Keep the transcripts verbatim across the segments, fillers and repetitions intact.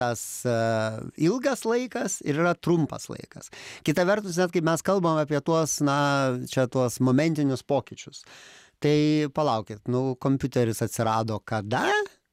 tas uh, ilgas laikas ir yra trumpas laikas. Kita vertus, net kai mes kalbam apie tuos, na, čia tuos momentinius pokyčius, tai palaukit, nu, kompiuteris atsirado kada?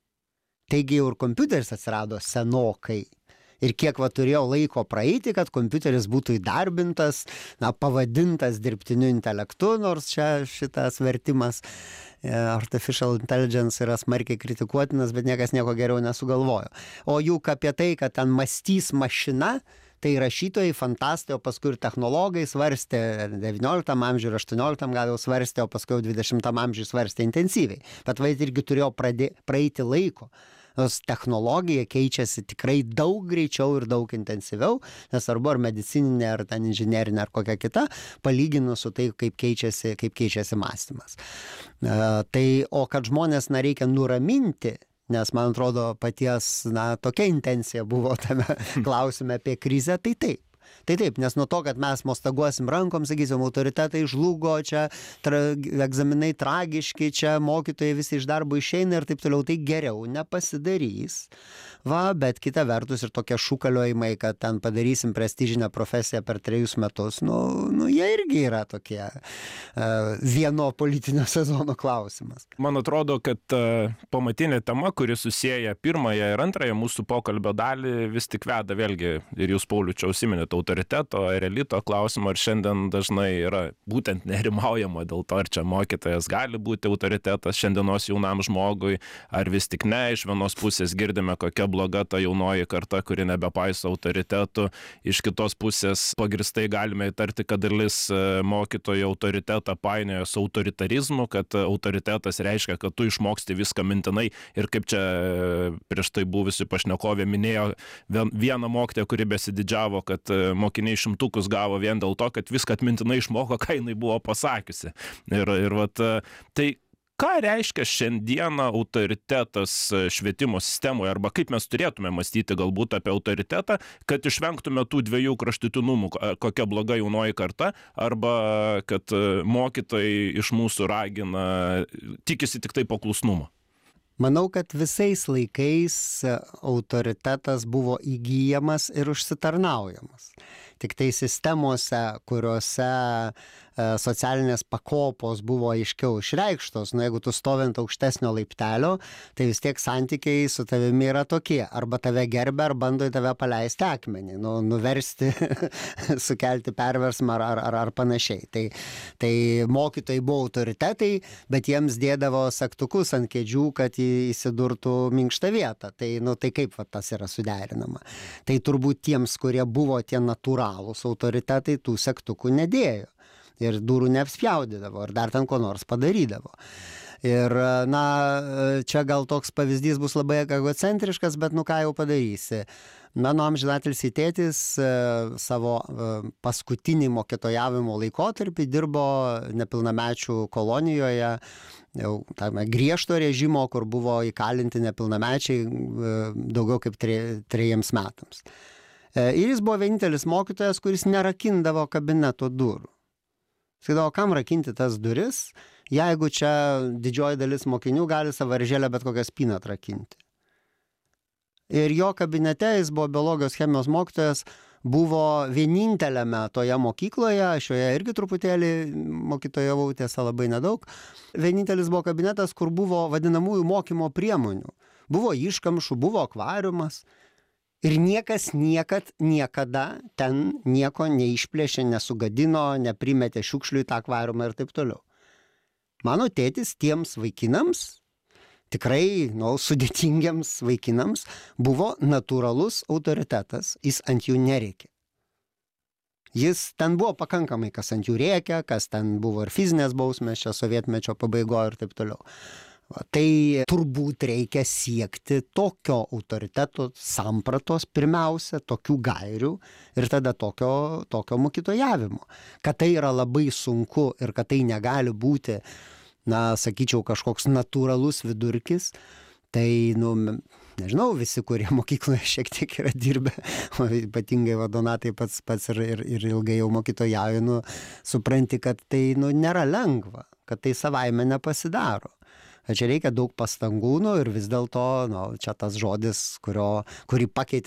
Taigi jau ir kompiuteris atsirado senokai. Ir kiek va turėjo laiko praeiti, kad kompiuteris būtų įdarbintas, na, pavadintas dirbtiniu intelektu, nors čia šitas vertimas artificial intelligence yra smarkiai kritikuotinas, bet niekas nieko geriau nesugalvojo. O juk apie tai, kad ten mąstys mašina, tai rašytojai, fantastai, o paskui ir technologai svarstė devynioliktam amžiui ir aštuonioliktam gal jau svarstė, o paskui jau dvidešimtam amžiui svarstė intensyviai. Bet va irgi turėjo pradė, praeiti laiko. Nors technologija keičiasi tikrai daug greičiau ir daug intensyviau, nesvarbu ar medicininė, ar ten inžinerinė, ar kokia kita, palyginus su tai, kaip keičiasi, kaip keičiasi mąstymas. Uh, tai, o kad žmonės na, reikia nuraminti, nes man atrodo paties, na, tokia intencija buvo tame klausime apie krizę, tai taip. Tai taip, nes nuo to, kad mes mostaguosim rankom, sakysim, autoritetai žlugo, čia tra, egzaminai tragiški, čia mokytojai visi iš darbo išeina ir taip toliau, tai geriau nepasidarys. Va, bet kita vertus ir tokie šūkaliojimai, kad ten padarysim prestižinę profesiją per trejus metus, nu, nu jie irgi yra tokie uh, vieno politinio sezono klausimas. Man atrodo, kad uh, pamatinė tema, kuri susieja pirmąją ir antrąją mūsų pokalbio dalį, vis tik veda vėlgi, ir jūs, Pauliau, čia užsiminėte autoriteto ir elito klausimą, ar šiandien dažnai yra būtent nerimaujama dėl to, ar čia mokytojas gali būti autoritetas šiandienos jaunam žmogui, ar vis tik ne. Iš vienos pusės girdime, kokia bloga ta jaunoji karta, kuri nebepaiso autoritetų. Iš kitos pusės pagristai galime įtarti, kad dalis mokytojų autoritetą painioja su autoritarizmu, kad autoritetas reiškia, kad tu išmoksti viską mintinai ir kaip čia prieš tai buvusi pašnekovė minėjo vieną mokytoją, kuri besididžiavo, kad mokiniai šimtukus gavo vien dėl to, kad viską atmintinai išmoko, ką jinai buvo pasakiusi. Ir, ir vat, tai ką reiškia šiandieną autoritetas švietimo sistemoje, arba kaip mes turėtume mąstyti galbūt apie autoritetą, kad išvengtume tų dviejų kraštutinumų, kokia bloga jaunoji karta, arba kad mokytojai iš mūsų ragina, tikisi tik tai paklusnumo? Manau, kad visais laikais autoritetas buvo įgyjamas ir užsitarnaujamas. Tik tai sistemose, kuriuose socialinės pakopos buvo aiškiau išreikštos, nu jeigu tu stovint aukštesnio laiptelio, tai vis tiek santykiai su tavimi yra tokie, arba tave gerbia, ar bando į tave paleisti akmenį, nu, nuversti, sukelti perversmą ar, ar, ar, ar panašiai. Tai, tai mokytojai buvo autoritetai, bet jiems dėdavo sagtukus ant kėdžių, kad įsidurtų minkštą vietą. Tai, nu, tai kaip va, tas yra suderinama. Tai turbūt tiems, kurie buvo tie natūralūs autoritetai, tų sagtukų nedėjo. Ir durų neapspjaudydavo, ir dar ten ko nors padarydavo. Ir, na, čia gal toks pavyzdys bus labai egocentriškas, bet nu ką jau padarysi. Mano amžinatilsį tėtis savo paskutinį mokytojavimo laikotarpį dirbo nepilnamečių kolonijoje, jau tame griežto režimo, kur buvo įkalinti nepilnamečiai daugiau kaip tre, trejiems metams. Ir jis buvo vienintelis mokytojas, kuris nerakindavo kabineto durų. Sakydavo, kam rakinti tas duris, jeigu čia didžioji dalis mokinių gali savaržėlę bet kokią spyną atrakinti. Ir jo kabinete, jis buvo biologijos chemijos mokytojas, buvo vieninteliame toje mokykloje, aš joje irgi truputėlį mokytojavau, tiesa labai nedaug, vienintelis buvo kabinetas, kur buvo vadinamųjų mokymo priemonių. Buvo iškamšų, buvo akvariumas. Ir niekas niekad, niekada ten nieko neišplėšė, nesugadino, neprimetė šiukšlių į tą akvariumą ir taip toliau. Mano tėtis tiems vaikinams, tikrai nu, sudėtingiams vaikinams, buvo natūralus autoritetas, jis ant jų nerėkė. Jis ten buvo pakankamai, kas ant jų rėkė, kas ten buvo ir fizinės bausmės, čia sovietmečio pabaigoje ir taip toliau. Va, tai turbūt reikia siekti tokio autoriteto sampratos pirmiausia, tokių gairių ir tada tokio, tokio mokytojavimo. Kad tai yra labai sunku ir kad tai negali būti, na, sakyčiau, kažkoks natūralus vidurkis, tai, nu, nežinau, visi, kurie mokykloje šiek tiek yra dirbę, ypatingai Donatai pats, pats ir, ir, ir ilgai jau mokytojauja, nu, supranti, kad tai, nu, nėra lengva, kad tai savaime nepasidaro. Čia reikia daug pastangų, nu, ir vis dėlto, nu, čia tas žodis, kurio, kurį pakeitė